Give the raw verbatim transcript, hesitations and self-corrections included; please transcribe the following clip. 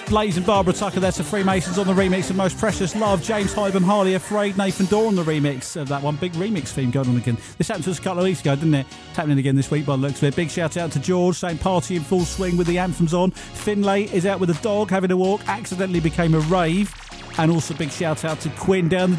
Blaze and Barbara Tucker, that's the Freemasons on the remix of Most Precious Love. James Hyde and Harley Afraid, Nathan Dorr on the remix of that one. Big remix theme going on again. This happened to us a couple of weeks ago, didn't it? It's happening again this week by the looks of it. Big shout out to George saying party in full swing with the anthems on. Finlay is out with a dog having a walk, accidentally became a rave. And also big shout out to Quinn down the